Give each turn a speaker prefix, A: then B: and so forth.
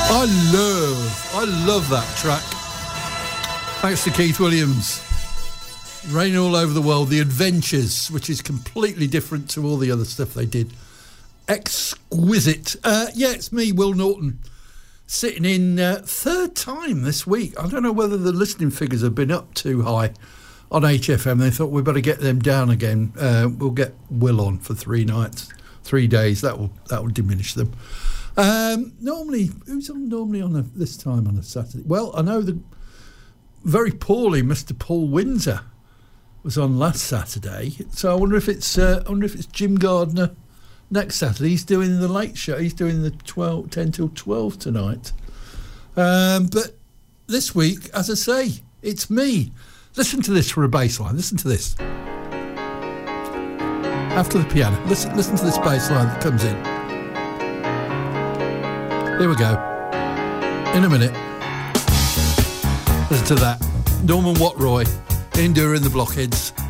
A: I love that track. Thanks to Keith Williams. Rain All Over the World, The Adventures, which is completely different to all the other stuff they did. Exquisite. Yeah, it's me, Will Norton, sitting in third time this week. I don't know whether the listening figures have been up too high on HFM. They thought we better get them down again. We'll get Will on for 3 nights, 3 days. That will diminish them. Normally, who's on normally on this time on a Saturday? Well, I know the very poorly Mr. Paul Windsor was on last Saturday, so I wonder if it's Jim Gardner next Saturday. He's doing the late show. He's doing the 10 till 12 tonight. But this week, as I say, it's me. Listen to this for a bass line. Listen to this. After the piano, listen to this bass line that comes in. Here we go. In a minute. Listen to that. Norman Wattroy, Endure and the Blockheads.